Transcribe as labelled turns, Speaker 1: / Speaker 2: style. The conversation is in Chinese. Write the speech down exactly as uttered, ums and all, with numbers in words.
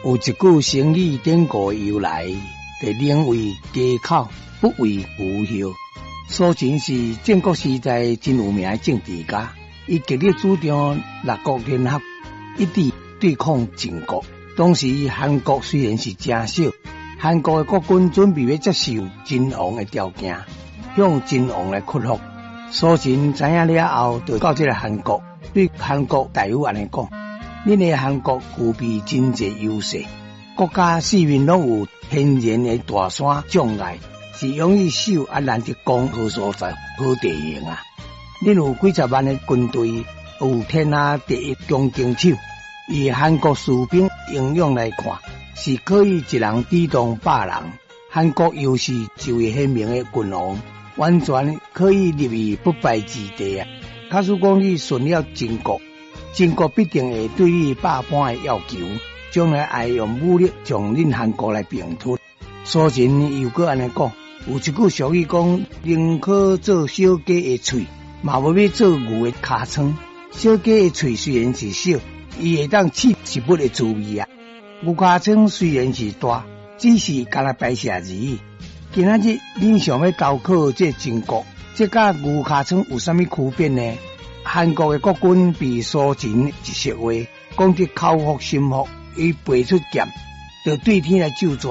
Speaker 1: 有一句成语典故由来，就宁为鸡口，不为牛后。苏秦是战国时代真有名的政治家，伊极力主张六国联合，一致对抗晋国。当时韩国虽然是真小，韩国的国君准备要接受晋王的条件，向晋王来屈服。苏秦知影了后，就到这个韩国，对韩国大夫安尼讲：，恁的韩国具备真济优势，国家四面拢有天然的大山障碍，是容易守啊难得攻好所在、好地形啊。恁有几十万的军队，有天下第一弓箭手。以韩国士兵英勇来看，是可以一人抵挡百人。韩国又是一位鲜明的君王，完全可以立于不败之地啊！假使讲你顺了晋国，晋国必定会对你百般的要求，将来爱用武力将恁韩国来并吞。苏秦又搁安尼讲，有一句俗语讲：宁可做小鸡的喙，嘛无要做牛的尻川。小鸡的喙虽然是小，伊会当试食物的滋味啊。牛尻川虽然是大，只是干那摆设而已。今仔日恁想要投靠这晋国，这甲牛尻川有啥物区别呢？韩国的国君被苏秦一席话讲得口服心服，伊背出剑，就对天来救助。